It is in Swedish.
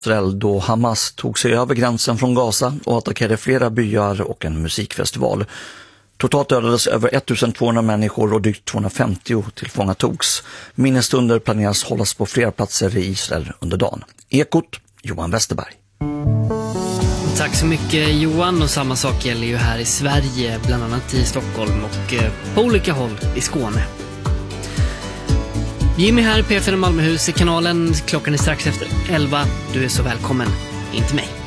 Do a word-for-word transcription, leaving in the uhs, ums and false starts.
Israel då Hamas tog sig över gränsen från Gaza och attackerade flera byar och en musikfestival. Totalt dödades över ettusentvåhundra människor och drygt tvåhundrafemtio tillfångatogs. Minnesstunder planeras hållas på flera platser i Israel under dagen. Ekot, Johan Westerberg. Tack så mycket Johan, och samma sak gäller ju här i Sverige, bland annat i Stockholm och på olika håll i Skåne. Jimmy här, P fyra Malmöhus i kanalen. Klockan är strax efter elva. Du är så välkommen in till mig.